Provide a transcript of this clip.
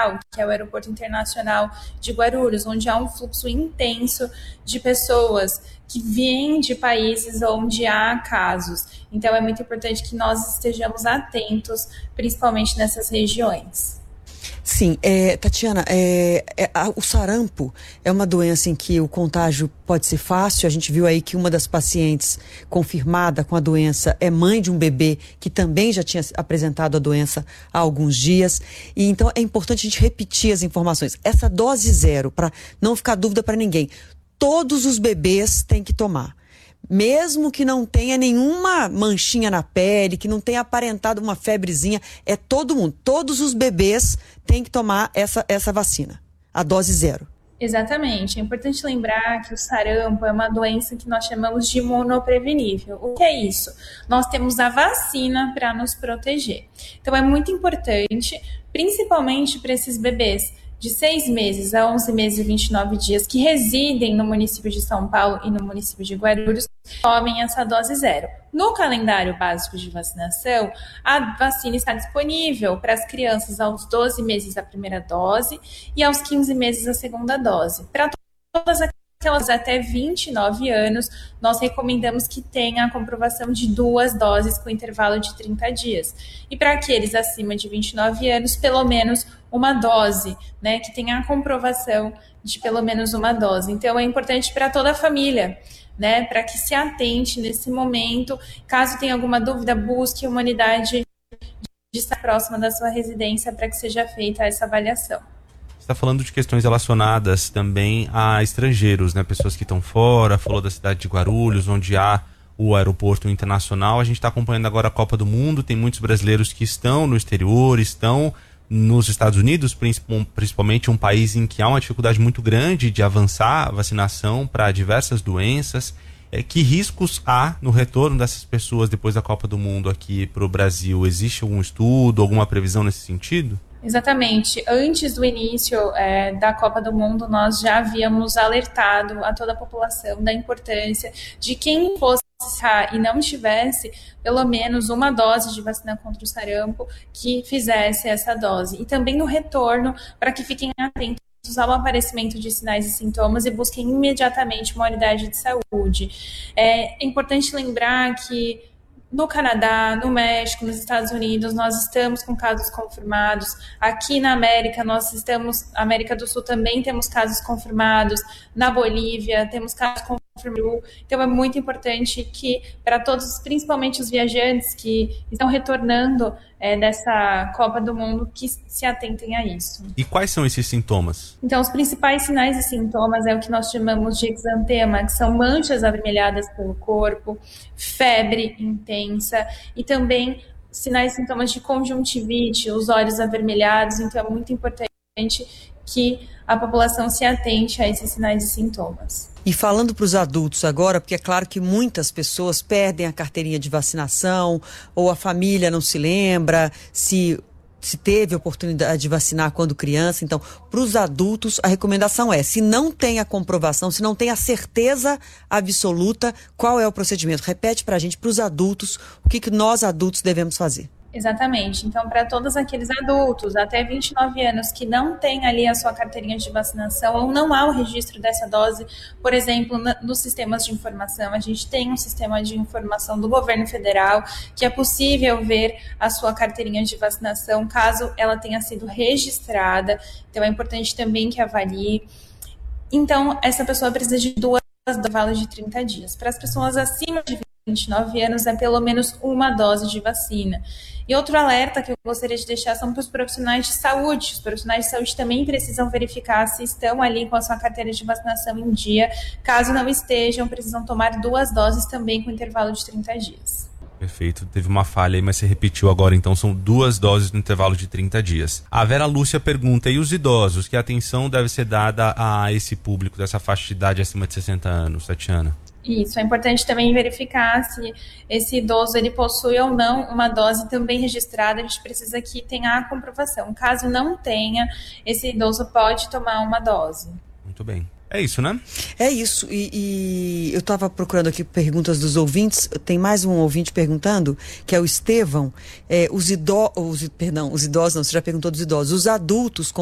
que é o Aeroporto Internacional de Guarulhos, onde há um fluxo intenso de pessoas que vêm de países onde há casos. Então, é muito importante que nós estejamos atentos, principalmente nessas regiões. Sim, Tatiana, o sarampo é uma doença em que o contágio pode ser fácil. A gente viu aí que uma das pacientes confirmada com a doença é mãe de um bebê que também já tinha apresentado a doença há alguns dias. E então é importante a gente repetir as informações. Essa dose zero, para não ficar dúvida para ninguém, todos os bebês têm que tomar. Mesmo que não tenha nenhuma manchinha na pele, que não tenha aparentado uma febrezinha, é todo mundo. Todos os bebês têm que tomar essa vacina, a dose zero. Exatamente. É importante lembrar que o sarampo é uma doença que nós chamamos de imunoprevenível. O que é isso? Nós temos a vacina para nos proteger. Então é muito importante, principalmente para esses bebês de 6 meses a 11 meses e 29 dias que residem no município de São Paulo e no município de Guarulhos, tomem essa dose zero. No calendário básico de vacinação, a vacina está disponível para as crianças aos 12 meses a primeira dose e aos 15 meses a segunda dose. Para todas aquelas até 29 anos, nós recomendamos que tenha a comprovação de 2 doses com intervalo de 30 dias. E para aqueles acima de 29 anos, pelo menos uma dose, né, que tenha a comprovação de pelo menos uma dose. Então, é importante para toda a família, né, para que se atente nesse momento. Caso tenha alguma dúvida, busque uma unidade de estar próxima da sua residência para que seja feita essa avaliação. Você está falando de questões relacionadas também a estrangeiros, né? Pessoas que estão fora, falou da cidade de Guarulhos, onde há o aeroporto internacional. A gente está acompanhando agora a Copa do Mundo, tem muitos brasileiros que estão no exterior, estão nos Estados Unidos, principalmente um país em que há uma dificuldade muito grande de avançar a vacinação para diversas doenças. Que riscos há no retorno dessas pessoas depois da Copa do Mundo aqui para o Brasil? Existe algum estudo, alguma previsão nesse sentido? Exatamente. Antes do início da Copa do Mundo, nós já havíamos alertado a toda a população da importância de quem fosse e não tivesse pelo menos uma dose de vacina contra o sarampo que fizesse essa dose. E também no retorno, para que fiquem atentos ao aparecimento de sinais e sintomas e busquem imediatamente uma unidade de saúde. É importante lembrar que no Canadá, no México, nos Estados Unidos, nós estamos com casos confirmados. Aqui na América, América do Sul também temos casos confirmados. Na Bolívia, temos casos confirmados. Então, é muito importante que, para todos, principalmente os viajantes que estão retornando dessa Copa do Mundo, que se atentem a isso. E quais são esses sintomas? Então, os principais sinais e sintomas é o que nós chamamos de exantema, que são manchas avermelhadas pelo corpo, febre intensa e também sinais e sintomas de conjuntivite, os olhos avermelhados. Então, é muito importante que a população se atente a esses sinais e sintomas. E falando para os adultos agora, porque é claro que muitas pessoas perdem a carteirinha de vacinação, ou a família não se lembra se teve a oportunidade de vacinar quando criança. Então, para os adultos, a recomendação é, se não tem a comprovação, se não tem a certeza absoluta, qual é o procedimento? Repete para a gente, para os adultos, o que nós adultos devemos fazer. Exatamente. Então, para todos aqueles adultos até 29 anos que não têm ali a sua carteirinha de vacinação ou não há o registro dessa dose, por exemplo, nos sistemas de informação, a gente tem um sistema de informação do governo federal que é possível ver a sua carteirinha de vacinação caso ela tenha sido registrada. Então, é importante também que avalie. Então, essa pessoa precisa de 2 doses de 30 dias. Para as pessoas acima de 29 anos, é pelo menos uma dose de vacina. E outro alerta que eu gostaria de deixar são para os profissionais de saúde. Os profissionais de saúde também precisam verificar se estão ali com a sua carteira de vacinação em dia. Caso não estejam, precisam tomar 2 doses também com intervalo de 30 dias. Perfeito, teve uma falha aí, mas você repetiu agora, então são 2 doses no intervalo de 30 dias. A Vera Lúcia pergunta, e os idosos? Que atenção deve ser dada a esse público dessa faixa de idade acima de 60 anos, Tatiana? Isso, é importante também verificar se esse idoso ele possui ou não uma dose também registrada. A gente precisa que tenha a comprovação. Caso não tenha, esse idoso pode tomar uma dose. Muito bem. É isso, né? É isso. E eu estava procurando aqui perguntas dos ouvintes. Tem mais um ouvinte perguntando, que é o Estevão. Os idosos, não, você já perguntou dos idosos. Os adultos